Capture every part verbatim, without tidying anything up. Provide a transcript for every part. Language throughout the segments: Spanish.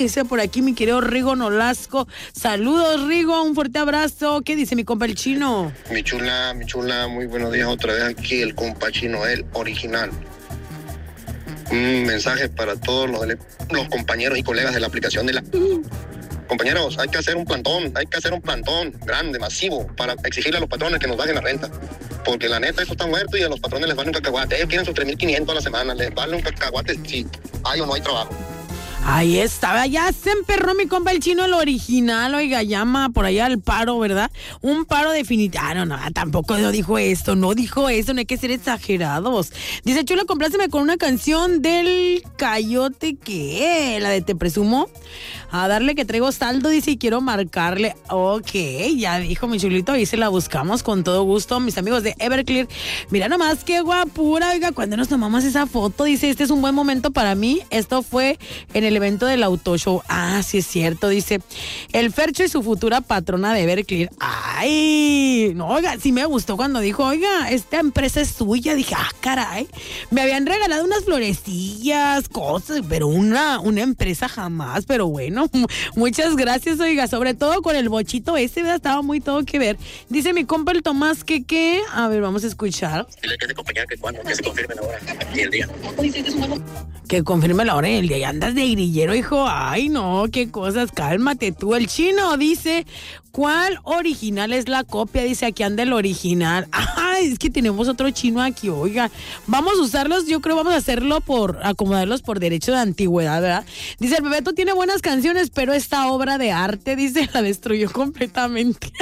Dice por aquí mi querido Rigo Nolasco. Saludos, Rigo, un fuerte abrazo. ¿Qué dice mi compa el chino? Mi chula, mi chula, muy buenos días otra vez aquí, el compa chino, el original. Un mensaje para todos los, los compañeros y colegas de la aplicación de la... Compañeros, hay que hacer un plantón, hay que hacer un plantón grande, masivo, para exigirle a los patrones que nos bajen la renta. Porque la neta, eso está muerto y a los patrones les vale un cacahuate. Ellos quieren sus tres mil quinientos a la semana, les vale un cacahuate si hay o no hay trabajo. Ahí estaba, ya se emperró mi compa el chino, el original, oiga, llama por allá al paro, ¿verdad? Un paro definitivo. Ah, no, no, tampoco no dijo esto, no dijo eso, no hay que ser exagerados. Dice, Chula, compláceme con una canción del Coyote, ¿qué? La de Te Presumo. A darle que traigo saldo, dice, y quiero marcarle. Ok, ya dijo mi chulito, ahí se la buscamos con todo gusto, mis amigos de Everclear. Mira nomás qué guapura, oiga, cuando nos tomamos esa foto, dice, este es un buen momento para mí. Esto fue en el evento del Auto Show. Ah, sí es cierto, dice, el Fercho y su futura patrona de Everclear. Ay, no, oiga, sí me gustó cuando dijo, oiga, esta empresa es suya. Dije, ah, caray, me habían regalado unas florecillas, cosas, pero una, una empresa jamás, pero bueno. Muchas gracias, oiga, sobre todo con el bochito ese, ¿verdad? Estaba muy todo que ver. Dice mi compa el Tomás que qué, a ver, vamos a escuchar. Dile que se compañía que cuando, que se confirme la hora y el día. Que confirme la hora y el día. Ya andas de grillero, hijo. Ay, no, qué cosas, cálmate tú. El chino dice, ¿cuál original es la copia? Dice, aquí anda el original. Ay, es que tenemos otro chino aquí, oiga. Vamos a usarlos, yo creo vamos a hacerlo por, acomodarlos por derecho de antigüedad, ¿verdad? Dice, el Bebeto tiene buenas canciones, pero esta obra de arte, dice, la destruyó completamente.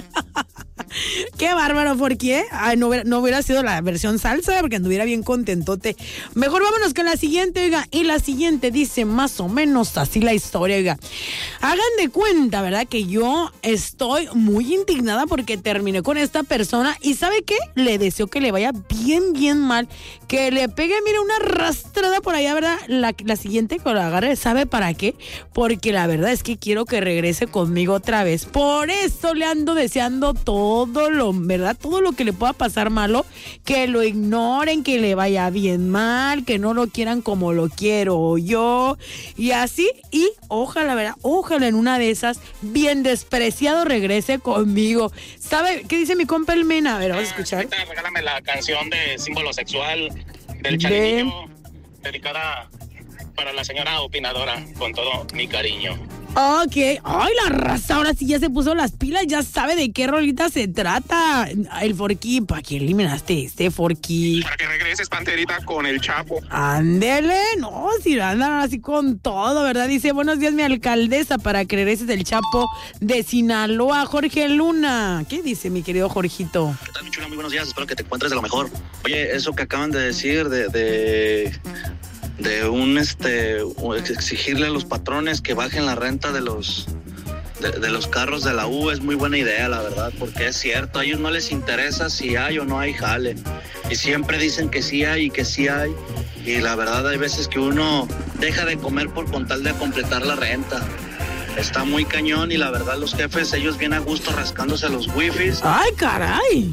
Qué bárbaro, ¿por qué? Ay, no hubiera, no hubiera sido la versión salsa, porque anduviera bien contentote. Mejor vámonos con la siguiente, oiga. Y la siguiente dice más o menos así la historia, oiga. Hagan de cuenta, ¿verdad? Que yo estoy muy indignada porque terminé con esta persona y ¿sabe qué? Le deseo que le vaya bien, bien mal. Que le pegue, mira, una arrastrada por allá, ¿verdad? La, la siguiente que lo agarre, ¿sabe para qué? Porque la verdad es que quiero que regrese conmigo otra vez. Por eso le ando deseando todo. Todo lo, ¿verdad? Todo lo que le pueda pasar malo, que lo ignoren, que le vaya bien mal, que no lo quieran como lo quiero yo, y así, y ojalá, ¿verdad? Ojalá en una de esas, bien despreciado, regrese conmigo. ¿Sabe qué dice mi compa el Mena? A ver, vamos a escuchar. Ahorita regálame la canción de símbolo sexual del Chalinillo, dedicada para la señora opinadora, con todo mi cariño. Ok, ay, la raza ahora sí ya se puso las pilas, ya sabe de qué rolita se trata. El Forky, ¿para qué eliminaste este Forky? Para que regreses, Panterita, con el Chapo. Ándele, no, si andan así con todo, ¿verdad? Dice, buenos días, mi alcaldesa, para que regreses el Chapo de Sinaloa, Jorge Luna. ¿Qué dice mi querido Jorgito? ¿Qué tal, mi chula? Muy buenos días, espero que te encuentres de lo mejor. Oye, eso que acaban de decir de... de... de un este exigirle a los patrones que bajen la renta de los de, de los carros de la U es muy buena idea, la verdad, porque es cierto, a ellos no les interesa si hay o no hay jale, y siempre dicen que sí hay y que sí hay, y la verdad hay veces que uno deja de comer por con tal de completar la renta. Está muy cañón y la verdad los jefes, ellos vienen a gusto rascándose los wifis. ¡Ay, caray!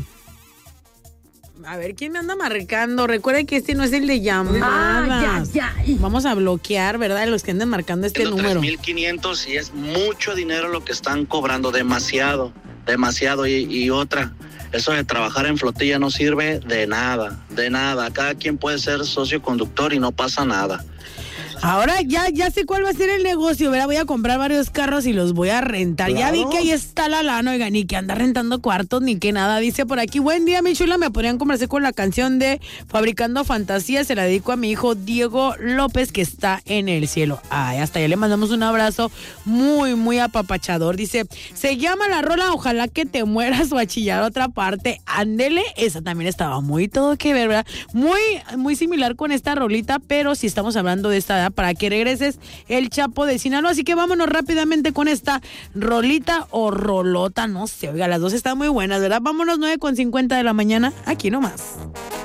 A ver, ¿quién me anda marcando? Recuerden que este no es el de llamadas. Ah, ya, ya. Vamos a bloquear, ¿verdad? Los que andan marcando este número. tres mil quinientos y es mucho dinero lo que están cobrando. Demasiado, demasiado. Y, y otra, eso de trabajar en flotilla no sirve de nada, de nada. Cada quien puede ser socio conductor y no pasa nada. Ahora ya, ya sé cuál va a ser el negocio, ¿verdad? Voy a comprar varios carros y los voy a rentar. Claro. Ya vi que ahí está la lana, oiga, ni que anda rentando cuartos, ni que nada. Dice por aquí, buen día, mi chula, me podrían conversar con la canción de Fabricando Fantasías. Se la dedico a mi hijo Diego López, que está en el cielo. Ay, hasta allá le mandamos un abrazo muy, muy apapachador. Dice, se llama la rola Ojalá que te mueras o a chillar otra parte. Ándele, esa también estaba muy todo que ver, ¿verdad? Muy, muy similar con esta rolita, pero si estamos hablando de esta edad, para que regreses el Chapo de Sinaloa. Así que vámonos rápidamente con esta rolita o rolota, no sé, oiga, las dos están muy buenas, ¿verdad? Vámonos nueve con cincuenta de la mañana, aquí nomás.